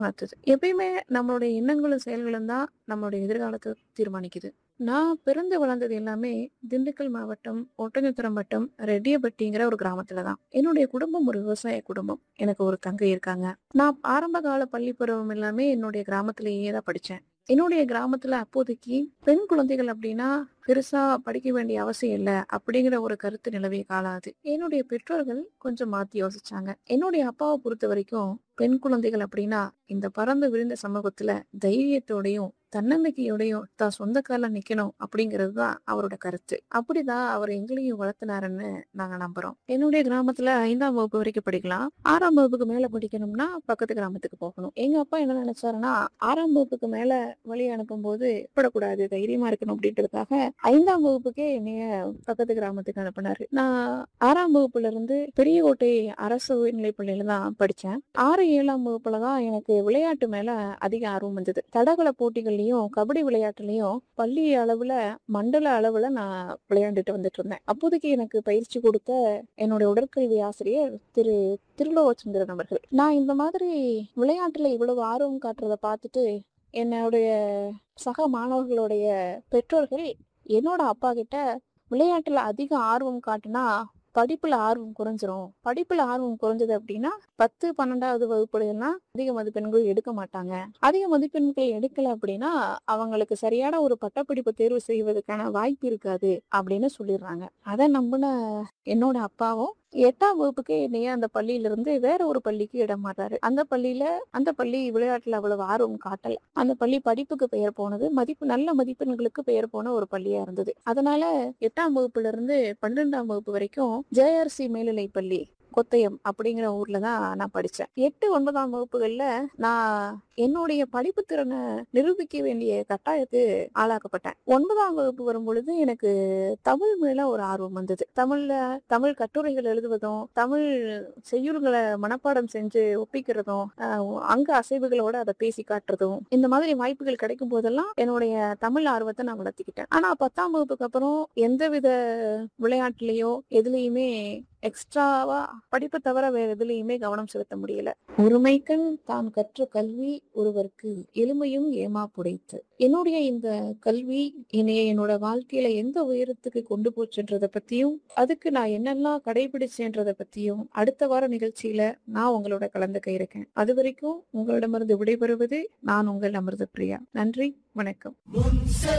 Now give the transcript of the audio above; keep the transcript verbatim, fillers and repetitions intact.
மாத்துது. எப்பயுமே நம்மளுடைய எண்ணங்களும், செயல்களும் தான் நம்மளுடைய எதிர்காலத்த தீர்மானிக்குது. நான் பிறந்து வளர்ந்தது எல்லாமே திண்டுக்கல் மாவட்டம், ஒட்டஞ்சத்திரம் வட்டம், ரெட்டியப்பட்டிங்கிற ஒரு கிராமத்துல தான். என்னுடைய குடும்பம் ஒரு விவசாய குடும்பம். எனக்கு ஒரு தங்கை இருக்காங்க. நான் ஆரம்ப கால பள்ளி பருவம் எல்லாமே என்னுடைய கிராமத்திலேயே தான் படிச்சேன். என்னுடைய கிராமத்துல அப்போதைக்கு பெண் குழந்தைகள் அப்படின்னா பெருசா படிக்க வேண்டிய அவசியம் இல்ல அப்படிங்கிற ஒரு கருத்து நிலவிய காலம் அது. என்னுடைய பெற்றோர்கள் கொஞ்சம் மாத்தி யோசிச்சாங்க. என்னுடைய அப்பாவை பொறுத்த வரைக்கும் பெண் குழந்தைகள் அப்படின்னா இந்த பறந்து விரிந்த சமூகத்துல தைரியத்தோடையும் தன்னம்பிக்கையோடையும் தான் சொந்த கால்ல நிக்கணும் அப்படிங்கிறது தான் அவரோட கருத்து. அப்படிதான் அவர் எங்களையும் வளர்த்தினாருன்னு நாங்க நம்புறோம். என்னுடைய கிராமத்துல ஐந்தாம் வகுப்பு வரைக்கும் படிக்கலாம். ஆறாம் வகுப்புக்கு மேல படிக்கணும்னா பக்கத்து கிராமத்துக்கு போகணும். எங்க அப்பா என்ன நினைச்சாருன்னா ஆறாம் வகுப்புக்கு மேல வழி அனுப்பும்போது படக்கூடாது, தைரியமா இருக்கணும் அப்படின்றதுக்காக ஐந்தாம் வகுப்புக்கே என்னைய பக்கத்து கிராமத்துக்கு அனுப்புனாரு. நான் ஆறாம் வகுப்புல இருந்து பெரியகோட்டை அரசு உயர்நிலைப் பள்ளியில தான் படிச்சேன். ஆறு ஏழாம் வகுப்புல தான் எனக்கு விளையாட்டு மேல அதிக ஆர்வம் வந்தது. தடகள போட்டிகள்லயும் கபடி விளையாட்டுலயும் பள்ளி அளவுல மண்டல அளவுல நான் விளையாண்டுட்டு வந்துட்டு இருந்தேன். அப்போதைக்கு எனக்கு பயிற்சி கொடுத்த என்னுடைய உடற்கல்வி ஆசிரியர் திரு திருலோகச்சந்திரன் அவர்கள். நான் இந்த மாதிரி விளையாட்டுல இவ்வளவு ஆர்வம் காட்டுறத பார்த்துட்டு என்னுடைய சக மாணவர்களுடைய பெற்றோர்கள் என்னோட அப்பா கிட்ட விளையாட்டுல அதிக ஆர்வம் காட்டுனா படிப்புல ஆர்வம் குறைஞ்சிரும். படிப்புல ஆர்வம் குறைஞ்சது அப்படின்னா பத்து பன்னெண்டாவது வகுப்புல எல்லாம் அதிக மதிப்பெண்கள் எடுக்க மாட்டாங்க. அதிக மதிப்பெண்கள் எடுக்கல அப்படின்னா அவங்களுக்கு சரியான ஒரு பட்டப்படிப்பு தேர்வு செய்வதற்கான வாய்ப்பு இருக்காது அப்படின்னு சொல்லிடுறாங்க. அதை நம்பின என்னோட அப்பாவும் எட்டாம் வகுப்புக்கு என்னைய அந்த பள்ளியில இருந்து வேற ஒரு பள்ளிக்கு இடம் மாறாரு. அந்த பள்ளியில அந்த பள்ளி விளையாட்டுல அவ்வளவு ஆர்வம் காட்டல. அந்த பள்ளி படிப்புக்கு பெயர் போனது, மதிப்பு நல்ல மதிப்பெண்களுக்கு பெயர் போன ஒரு பள்ளியா இருந்தது. அதனால எட்டாம் வகுப்புல இருந்து பன்னிரெண்டாம் வகுப்பு வரைக்கும் ஜேஆர்சி மேல்நிலை பள்ளி கொத்தயம் அப்படிங்கிற ஊர்ல தான் நான் படிச்சேன். எட்டு ஒன்பதாம் வகுப்புகள்ல நான் என்னுடைய படிப்பு திறனை நிரூபிக்க வேண்டிய கட்டாயத்துக்கு ஆளாக்கப்பட்டேன். ஒன்பதாம் வகுப்பு வரும் பொழுது எனக்கு தமிழ் மேல ஒரு ஆர்வம் வந்தது. தமிழ்ல தமிழ் கட்டுரைகள் எழுதுவதும், தமிழ் செய்யுள்களை மனப்பாடம் செஞ்சு ஒப்பிக்கிறதும், அங்க அசைவுகளோட அதை பேசி காட்டுறதும், இந்த மாதிரி வாய்ப்புகள் கிடைக்கும் போதெல்லாம் என்னுடைய தமிழ் ஆர்வத்தை நான் வளர்த்திக்கிட்டேன். ஆனா பத்தாம் வகுப்புக்கு அப்புறம் எந்தவித விளையாட்டுலயோ எதுலயுமே எக்ஸ்ட்ராவா படிப்பு தவிர வேற எதுலயுமே கவனம் செலுத்த முடியல. ஒருமைக்கண் தான் கற்ற கல்வி ஒருவருக்கு எளிமையும் ஏமா புடைத்து. என்னுடைய இந்த கல்வி என்னைய என்னோட வாழ்க்கையில எந்த உயரத்துக்கு கொண்டு போச்சுன்றத பத்தியும், அதுக்கு நான் என்னெல்லாம் கடைபிடிச்சேன்றத பத்தியும் அடுத்த வார நிகழ்ச்சியில நான் உங்களோட கலந்துக்க இருக்கேன். அது வரைக்கும் உங்களிடமிருந்து விடைபெறுவது நான் உங்கள் அமிர்த பிரியா. நன்றி, வணக்கம்.